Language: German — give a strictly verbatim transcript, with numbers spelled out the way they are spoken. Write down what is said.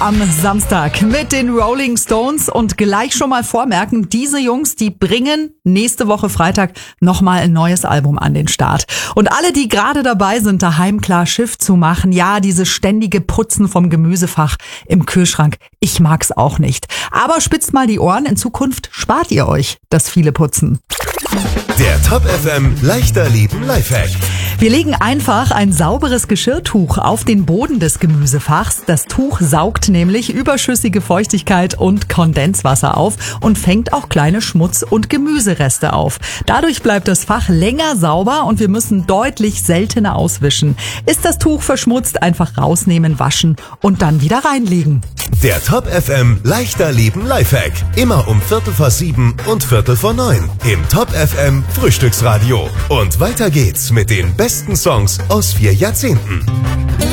am Samstag mit den Rolling Stones und gleich schon mal vormerken, diese Jungs, die bringen nächste Woche Freitag nochmal ein neues Album an den Start. Und alle, die gerade dabei sind, daheim klar Schiff zu machen, ja, dieses ständige Putzen vom Gemüsefach im Kühlschrank, ich mag's auch nicht. Aber spitzt mal die Ohren, in Zukunft spart ihr euch das viele Putzen. Der Top F M Leichter Leben Lifehack. Wir legen einfach ein sauberes Geschirrtuch auf den Boden des Gemüsefachs. Das Tuch saugt nämlich überschüssige Feuchtigkeit und Kondenswasser auf und fängt auch kleine Schmutz- und Gemüsereste auf. Dadurch bleibt das Fach länger sauber und wir müssen deutlich seltener auswischen. Ist das Tuch verschmutzt, einfach rausnehmen, waschen und dann wieder reinlegen. Der Top F M Leichter Leben Lifehack. Immer um Viertel vor sieben und Viertel vor neun im Top F M Frühstücksradio. Und weiter geht's mit den besten Songs aus vier Jahrzehnten.